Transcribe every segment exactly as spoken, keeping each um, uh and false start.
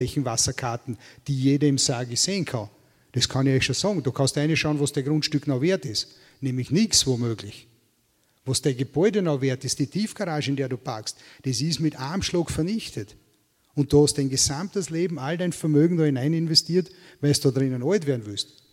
Wasserkarten, die jeder im Sage sehen kann. Das kann ich euch schon sagen. Du kannst reinschauen, was der Grundstück noch wert ist. Nämlich nichts womöglich. Was der Gebäude noch wert ist, die Tiefgarage, in der du parkst, das ist mit einem Schlag vernichtet. Und du hast dein gesamtes Leben, all dein Vermögen da hinein investiert, weil du da drinnen alt werden willst.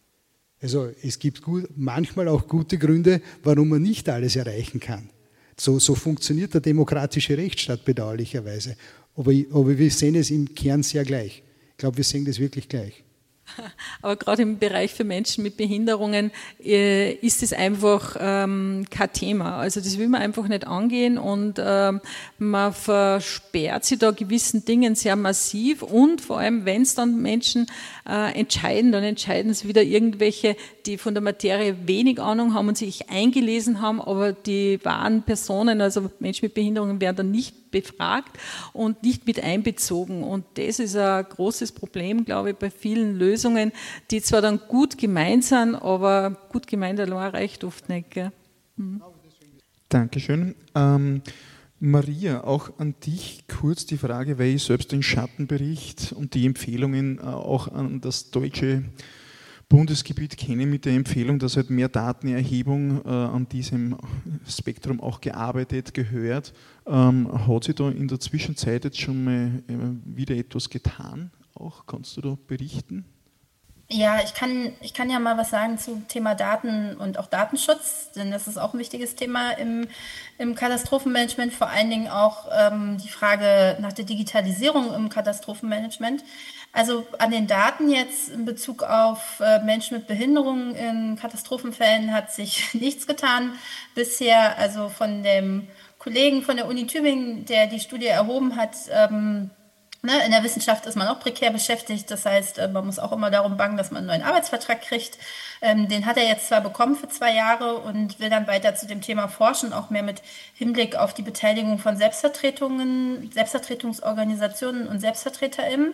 Also es gibt gut, manchmal auch gute Gründe, warum man nicht alles erreichen kann. So, so funktioniert der demokratische Rechtsstaat bedauerlicherweise. Aber, aber wir sehen es im Kern sehr gleich. Ich glaube, wir sehen das wirklich gleich. Aber gerade im Bereich für Menschen mit Behinderungen äh, ist es einfach ähm, kein Thema. Also das will man einfach nicht angehen und ähm, man versperrt sich da gewissen Dingen sehr massiv und vor allem, wenn es dann Menschen äh, entscheiden, dann entscheiden es wieder irgendwelche, die von der Materie wenig Ahnung haben und sich eingelesen haben, aber die wahren Personen, also Menschen mit Behinderungen, werden dann nicht befragt und nicht mit einbezogen. Und das ist ein großes Problem, glaube ich, bei vielen Lösungen, die zwar dann gut gemeint sind, aber gut gemeint allein reicht oft nicht. Gell? Mhm. Dankeschön. Ähm, Maria, auch an dich kurz die Frage, weil ich selbst den Schattenbericht und die Empfehlungen äh, auch an das deutsche Bundesgebiet kenne, mit der Empfehlung, dass halt mehr Datenerhebung äh, an diesem Spektrum auch gearbeitet gehört. Ähm, hat sich da in der Zwischenzeit jetzt schon mal äh, wieder etwas getan? Auch kannst du da berichten? Ja, ich kann, ich kann ja mal was sagen zum Thema Daten und auch Datenschutz, denn das ist auch ein wichtiges Thema im, im Katastrophenmanagement, vor allen Dingen auch ähm, die Frage nach der Digitalisierung im Katastrophenmanagement. Also an den Daten jetzt in Bezug auf äh, Menschen mit Behinderungen in Katastrophenfällen hat sich nichts getan bisher. Also von dem Kollegen von der Uni Tübingen, der die Studie erhoben hat, ähm, ne, in der Wissenschaft ist man auch prekär beschäftigt. Das heißt, man muss auch immer darum bangen, dass man einen neuen Arbeitsvertrag kriegt. Ähm, den hat er jetzt zwar bekommen für zwei Jahre und will dann weiter zu dem Thema forschen, auch mehr mit Hinblick auf die Beteiligung von Selbstvertretungen, Selbstvertretungsorganisationen und SelbstvertreterInnen.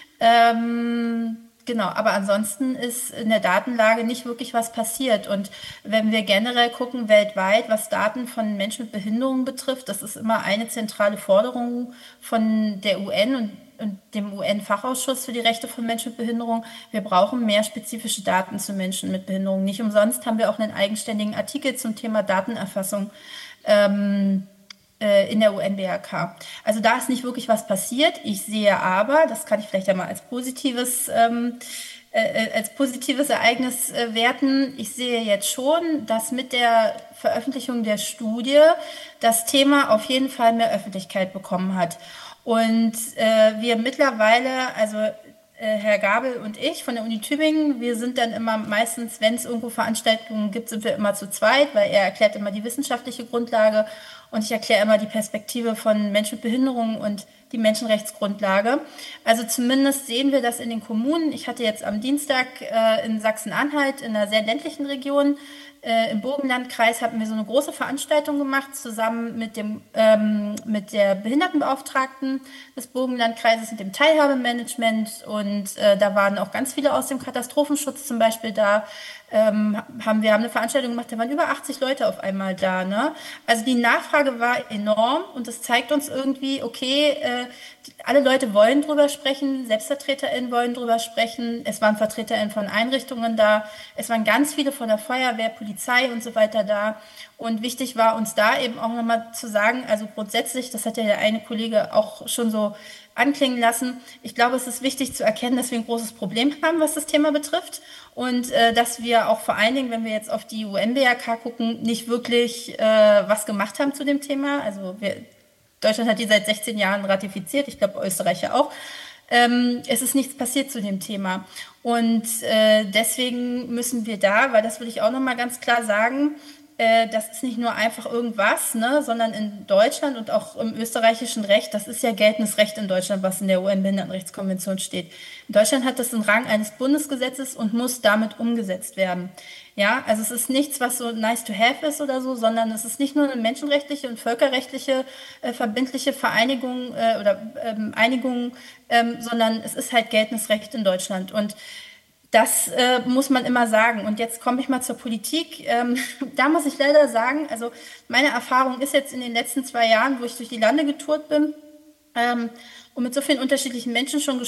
Ähm, genau, aber ansonsten ist in der Datenlage nicht wirklich was passiert. Und wenn wir generell gucken weltweit, was Daten von Menschen mit Behinderungen betrifft, das ist immer eine zentrale Forderung von der U N und, und dem U N-Fachausschuss für die Rechte von Menschen mit Behinderung. Wir brauchen mehr spezifische Daten zu Menschen mit Behinderungen. Nicht umsonst haben wir auch einen eigenständigen Artikel zum Thema Datenerfassung ähm, in der U N B R K. Also da ist nicht wirklich was passiert. Ich sehe aber, das kann ich vielleicht ja mal als positives, ähm, äh, als positives Ereignis äh, werten, ich sehe jetzt schon, dass mit der Veröffentlichung der Studie das Thema auf jeden Fall mehr Öffentlichkeit bekommen hat. Und äh, wir mittlerweile, also Herr Gabel und ich von der Uni Tübingen, wir sind dann immer meistens, wenn es irgendwo Veranstaltungen gibt, sind wir immer zu zweit, weil er erklärt immer die wissenschaftliche Grundlage und ich erkläre immer die Perspektive von Menschen mit Behinderungen und die Menschenrechtsgrundlage. Also zumindest sehen wir das in den Kommunen. Ich hatte jetzt am Dienstag äh, in Sachsen-Anhalt, in einer sehr ländlichen Region, äh, im Burgenlandkreis, hatten wir so eine große Veranstaltung gemacht, zusammen mit dem ähm, mit der Behindertenbeauftragten des Burgenlandkreises und dem Teilhabemanagement. Und äh, da waren auch ganz viele aus dem Katastrophenschutz zum Beispiel da. Ähm, haben wir haben eine Veranstaltung gemacht, da waren über achtzig Leute auf einmal da. Ne? Also die Nachfrage war enorm und das zeigt uns irgendwie, okay, äh, alle Leute wollen drüber sprechen, SelbstvertreterInnen wollen drüber sprechen, es waren VertreterInnen von Einrichtungen da, es waren ganz viele von der Feuerwehr, Polizei und so weiter da. Und wichtig war uns da eben auch nochmal zu sagen, also grundsätzlich, das hat ja der eine Kollege auch schon so anklingen lassen. Ich glaube, es ist wichtig zu erkennen, dass wir ein großes Problem haben, was das Thema betrifft und äh, dass wir auch vor allen Dingen, wenn wir jetzt auf die U N B R K gucken, nicht wirklich äh, was gemacht haben zu dem Thema. Also wir, Deutschland hat die seit sechzehn Jahren ratifiziert, ich glaube Österreich ja auch. Ähm, es ist nichts passiert zu dem Thema und äh, deswegen müssen wir da, weil das will ich auch nochmal ganz klar sagen, das ist nicht nur einfach irgendwas, ne, sondern in Deutschland und auch im österreichischen Recht, das ist ja geltendes Recht in Deutschland, was in der U N-Behindertenrechtskonvention steht. In Deutschland hat das den Rang eines Bundesgesetzes und muss damit umgesetzt werden. Ja, also es ist nichts, was so nice to have ist oder so, sondern es ist nicht nur eine menschenrechtliche und völkerrechtliche äh, verbindliche Vereinigung äh, oder ähm, Einigung, ähm, sondern es ist halt geltendes Recht in Deutschland. Und das äh, muss man immer sagen. Und jetzt komme ich mal zur Politik. Ähm, da muss ich leider sagen, also meine Erfahrung ist jetzt in den letzten zwei Jahren, wo ich durch die Lande getourt bin, ähm, und mit so vielen unterschiedlichen Menschen schon